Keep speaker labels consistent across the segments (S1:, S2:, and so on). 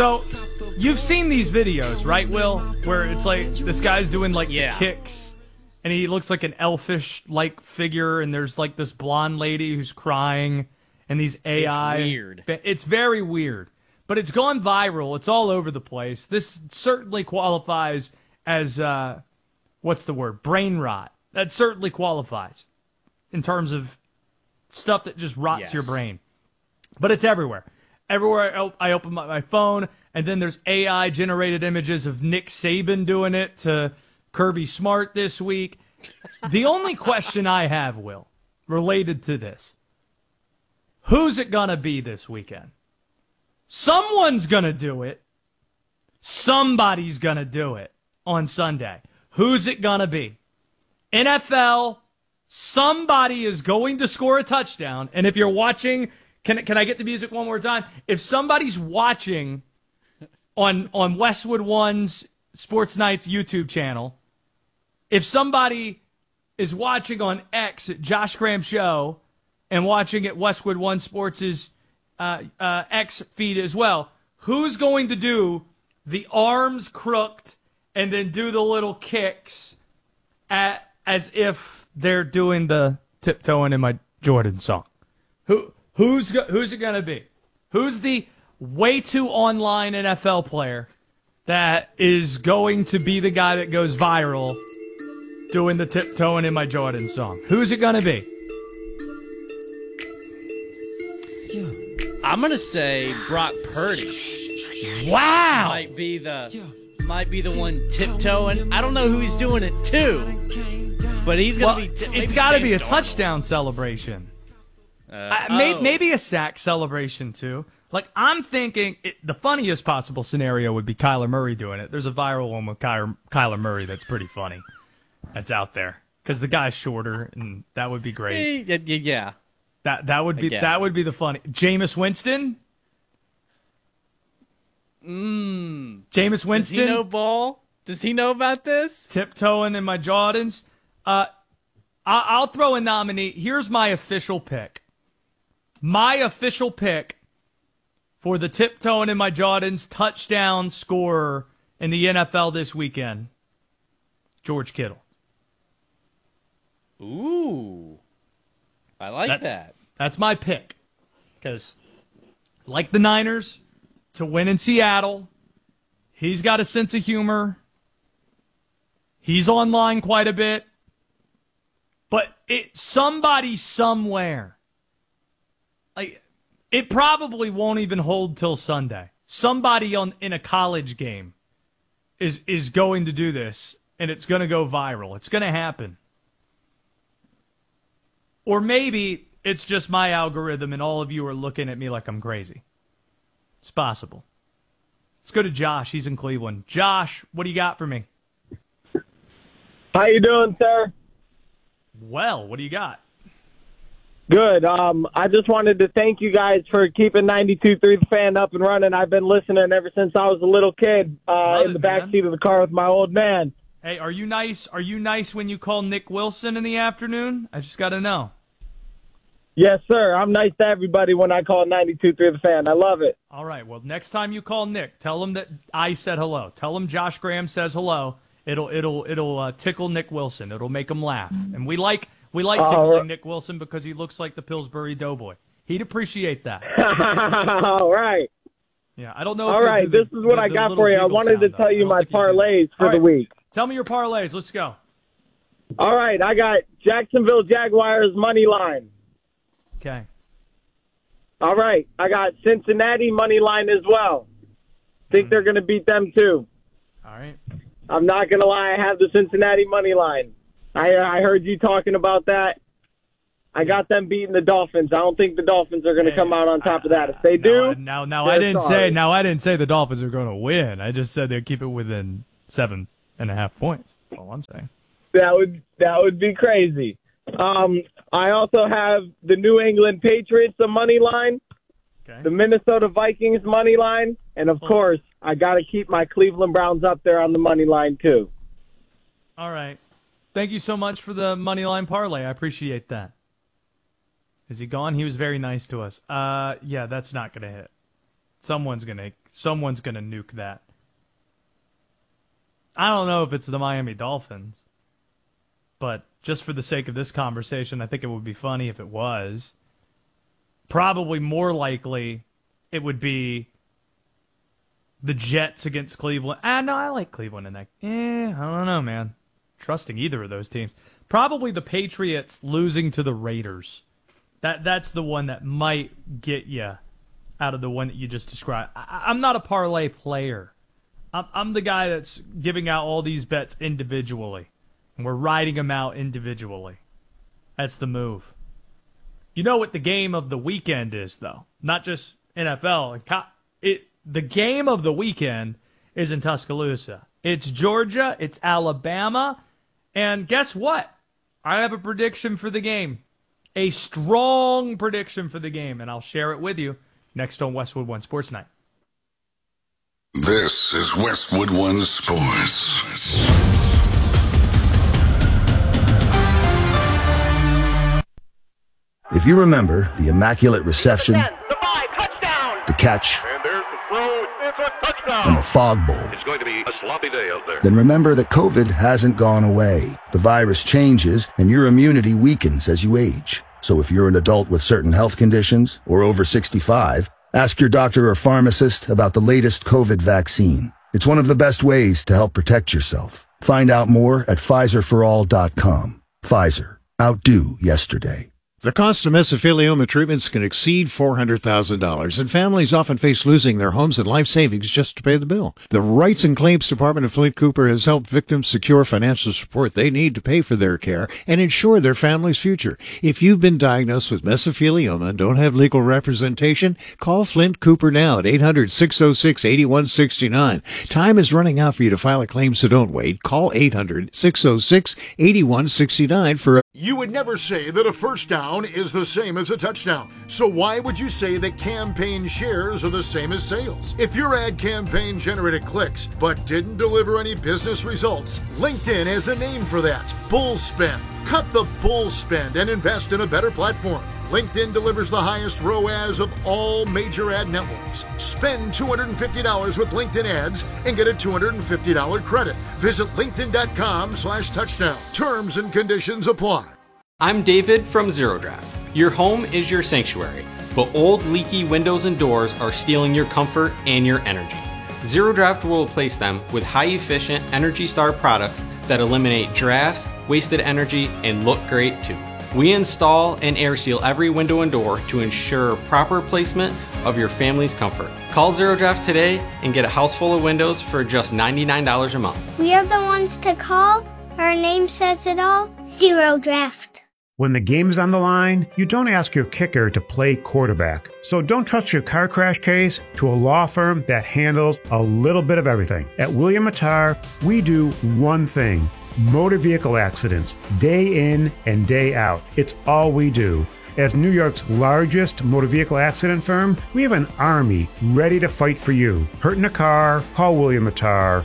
S1: So, you've seen these videos, right, Will? Where it's like this guy's doing like the kicks, and he looks like an elfish-like figure, and there's like this blonde lady who's crying, and these AI.
S2: It's weird.
S1: It's very weird, but it's gone viral. It's all over the place. This certainly qualifies as what's the word? Brain rot. That certainly qualifies in terms of stuff that just rots your brain. But it's everywhere. Everywhere I open my phone, and then there's AI-generated images of Nick Saban doing it to Kirby Smart this week. The only question I have, Will, related to this, who's it going to be this weekend? Someone's going to do it. Somebody's going to do it on Sunday. Who's it going to be? NFL, somebody is going to score a touchdown. And if you're watching, can I get the music one more time? If somebody's watching on Westwood One's Sports Nights YouTube channel, if somebody is watching on X at Josh Graham Show and watching at Westwood One Sports' X feed as well, who's going to do the arms crooked and then do the little kicks as if they're doing the tiptoeing in my Jordan song? Who's it going to be? Who's the way too online NFL player that is going to be the guy that goes viral doing the tiptoeing in my Jordan song? Who's it going to be?
S2: I'm going to say Brock Purdy.
S1: Wow.
S2: Might be the one tiptoeing. I don't know who he's doing it to, but he's going to be.
S1: It's got to be a touchdown celebration. Maybe a sack celebration, too. Like, I'm thinking the funniest possible scenario would be Kyler Murray doing it. There's a viral one with Kyler Murray that's pretty funny. That's out there. Because the guy's shorter, and that would be great.
S2: Yeah.
S1: That would be the funny. Jameis Winston? Jameis Winston?
S2: Does he know ball? Does he know about this?
S1: Tiptoeing in my Jordans? I'll throw a nominee. Here's my official pick. My official pick for the tiptoeing in my Jordans touchdown scorer in the NFL this weekend, George Kittle.
S2: Ooh. I like that.
S1: That's my pick. Because, like the Niners, to win in Seattle, he's got a sense of humor. He's online quite a bit. But somebody somewhere, like, it probably won't even hold till Sunday. Somebody in a college game is going to do this, and it's going to go viral. It's going to happen. Or maybe it's just my algorithm and all of you are looking at me like I'm crazy. It's possible. Let's go to Josh. He's in Cleveland. Josh, what do you got for me?
S3: How you doing, sir?
S1: Well, what do you got?
S3: Good. I just wanted to thank you guys for keeping 92.3 The Fan up and running. I've been listening ever since I was a little kid in the backseat of the car with my old man.
S1: Hey, are you nice? Are you nice when you call Nick Wilson in the afternoon? I just got to know.
S3: Yes, sir. I'm nice to everybody when I call 92.3 The Fan. I love it.
S1: All right. Well, next time you call Nick, tell him that I said hello. Tell him Josh Graham says hello. It'll tickle Nick Wilson. It'll make him laugh. And we like tickling Nick Wilson because he looks like the Pillsbury Doughboy. He'd appreciate that.
S3: All right.
S1: Yeah, I don't know.
S3: All right, this is what I got for you. I wanted to tell you my parlays for the week.
S1: Tell me your parlays. Let's go.
S3: All right, I got Jacksonville Jaguars money line.
S1: Okay.
S3: All right, I got Cincinnati money line as well. Think they're going to beat them too.
S1: All right.
S3: I'm not going to lie, I have the Cincinnati money line. I heard you talking about that. I got them beating the Dolphins. I don't think the Dolphins are going to come out on top of that. If they do,
S1: I didn't say the Dolphins are going to win. I just said they'd keep it within 7.5 points. That's all I'm saying.
S3: That would be crazy. I also have the New England Patriots the money line, the Minnesota Vikings money line, and of course, I got to keep my Cleveland Browns up there on the money line too.
S1: All right. Thank you so much for the money line parlay. I appreciate that. Is he gone? He was very nice to us. Yeah, that's not going to hit. Someone's gonna nuke that. I don't know if it's the Miami Dolphins, but just for the sake of this conversation, I think it would be funny if it was. Probably more likely it would be the Jets against Cleveland. No, I like Cleveland in that. I don't know, man. Trusting either of those teams. Probably the Patriots losing to the Raiders. That's the one that might get you out of the one that you just described. I'm not a parlay player. I'm the guy that's giving out all these bets individually. And we're writing them out individually. That's the move. You know what the game of the weekend is, though? Not just NFL. The game of the weekend is in Tuscaloosa. It's Georgia. It's Alabama. And guess what? I have a prediction for the game. A strong prediction for the game. And I'll share it with you next on Westwood One Sports Night.
S4: This is Westwood One Sports.
S5: If you remember the immaculate reception, the catch,
S6: and there's the throw. It's a touchdown.
S5: and the fog bowl,
S6: It's going to be a sloppy day out there.
S5: then remember that COVID hasn't gone away. The virus changes and your immunity weakens as you age. So if you're an adult with certain health conditions or over 65, ask your doctor or pharmacist about the latest COVID vaccine. It's one of the best ways to help protect yourself. Find out more at PfizerForAll.com. Pfizer. Outdo yesterday.
S7: The cost of mesothelioma treatments can exceed $400,000, and families often face losing their homes and life savings just to pay the bill. The Rights and Claims Department of Flint Cooper has helped victims secure financial support they need to pay for their care and ensure their family's future. If you've been diagnosed with mesothelioma and don't have legal representation, call Flint Cooper now at 800-606-8169. Time is running out for you to file a claim, so don't wait. Call 800-606-8169 for a...
S8: You would never say that a first down is the same as a touchdown. So why would you say that campaign shares are the same as sales? If your ad campaign generated clicks but didn't deliver any business results, LinkedIn has a name for that. Bull spend. Cut the bull spend and invest in a better platform. LinkedIn delivers the highest ROAS of all major ad networks. Spend $250 with LinkedIn ads and get a $250 credit. Visit linkedin.com/touchdown. Terms and conditions apply.
S9: I'm David from Zero Draft. Your home is your sanctuary, but old leaky windows and doors are stealing your comfort and your energy. Zero Draft will replace them with high-efficient Energy Star products that eliminate drafts, wasted energy, and look great too. We install and air seal every window and door to ensure proper placement of your family's comfort. Call Zero Draft today and get a house full of windows for just $99 a month.
S10: We are the ones to call. Our name says it all. Zero Draft.
S11: When the game is on the line, you don't ask your kicker to play quarterback. So don't trust your car crash case to a law firm that handles a little bit of everything. At William Attar, we do one thing. Motor vehicle accidents, day in and day out. It's all we do. As New York's largest motor vehicle accident firm, we have an army ready to fight for you. Hurt in a car? Call William Attar.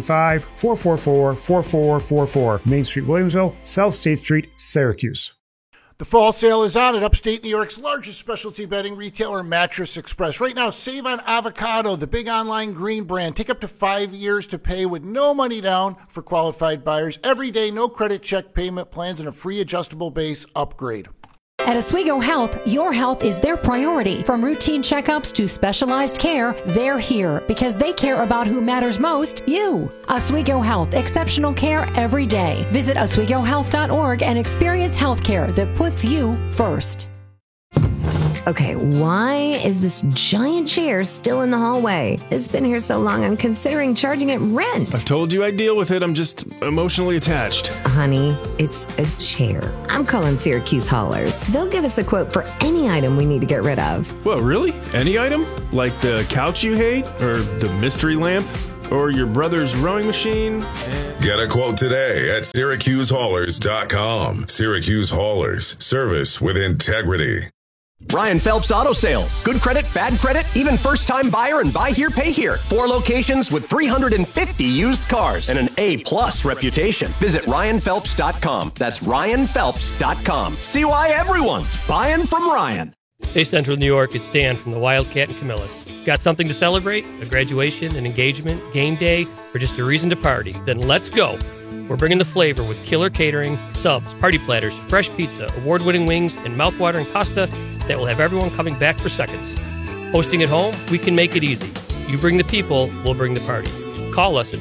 S11: 315-444-4444. Main Street, Williamsville, South State Street, Syracuse.
S8: The fall sale is on at upstate New York's largest specialty bedding retailer, Mattress Express. Right now, save on Avocado, the big online green brand. Take up to 5 years to pay with no money down for qualified buyers. Every day, no credit check payment plans, and a free adjustable base upgrade.
S12: At Oswego Health, your health is their priority. From routine checkups to specialized care, they're here because they care about who matters most, you. Oswego Health, exceptional care every day. Visit OswegoHealth.org and experience health care that puts you first.
S13: Okay, why is this giant chair still in the hallway? It's been here so long, I'm considering charging it rent.
S14: I told you I'd deal with it. I'm just emotionally attached.
S13: Honey, it's a chair. I'm calling Syracuse Haulers. They'll give us a quote for any item we need to get rid of.
S14: Whoa, really? Any item? Like the couch you hate? Or the mystery lamp? Or your brother's rowing machine?
S4: Get a quote today at SyracuseHaulers.com. Syracuse Haulers. Service with integrity.
S15: Ryan Phelps Auto Sales. Good credit, bad credit, even first-time buyer and buy here, pay here. 4 locations with 350 used cars and an A+ reputation. Visit RyanPhelps.com. That's RyanPhelps.com. See why everyone's buying from Ryan.
S16: Hey, Central New York, it's Dan from the Wildcat and Camillus. Got something to celebrate? A graduation, an engagement, game day, or just a reason to party? Then let's go. We're bringing the flavor with killer catering, subs, party platters, fresh pizza, award-winning wings, and mouth-watering pasta that will have everyone coming back for seconds. Hosting at home, we can make it easy. You bring the people, we'll bring the party. Call us at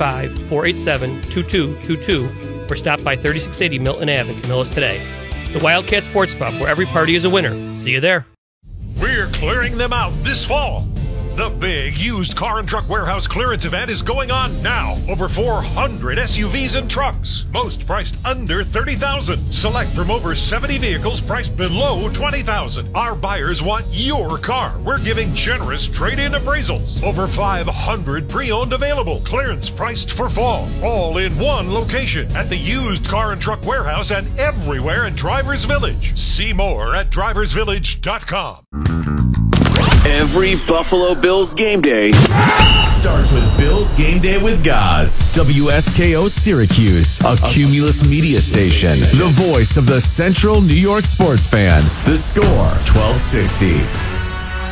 S16: 315-487-2222 or stop by 3680 Milton Ave in Camillus today. The Wildcat Sports Pub, where every party is a winner. See you there.
S17: We're clearing them out this fall. The big used car and truck warehouse clearance event is going on now. Over 400 SUVs and trucks, most priced under $30,000. Select from over 70 vehicles priced below $20,000. Our buyers want your car. We're giving generous trade-in appraisals. Over 500 pre-owned available. Clearance priced for fall. All in one location at the used car and truck warehouse and everywhere in Drivers Village. See more at driversvillage.com.
S18: Every Buffalo Bills game day starts with Bills Game Day with Gaz. WSKO Syracuse, a Cumulus media station. The voice of the Central New York sports fan. The Score, 1260.